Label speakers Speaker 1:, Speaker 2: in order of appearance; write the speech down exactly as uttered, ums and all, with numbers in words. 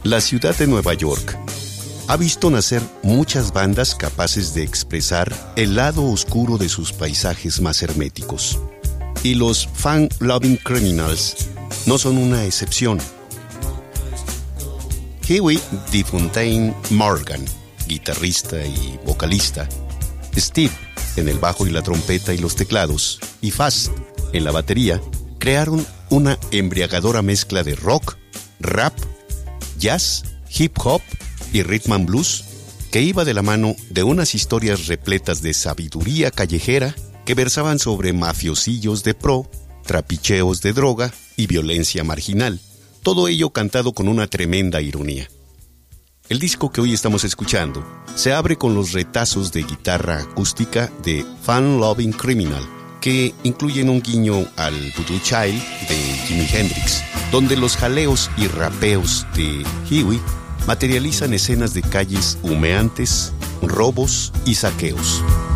Speaker 1: La ciudad de Nueva York ha visto nacer muchas bandas capaces de expresar el lado oscuro de sus paisajes más herméticos. Y los Fun-Loving Criminals no son una excepción. Huey DeFontaine Morgan, guitarrista y vocalista, Steve en el bajo y la trompeta y los teclados, y Fast en la batería, crearon una embriagadora mezcla de rock, rap, jazz, hip hop y rhythm and blues que iba de la mano de unas historias repletas de sabiduría callejera que versaban sobre mafiosillos de pro, trapicheos de droga y violencia marginal, todo ello cantado con una tremenda ironía. El disco que hoy estamos escuchando se abre con los retazos de guitarra acústica de Fun-Loving Criminal, que incluyen un guiño al Voodoo Child de Jimi Hendrix, donde los jaleos y rapeos de Huey materializan escenas de calles humeantes, robos y saqueos.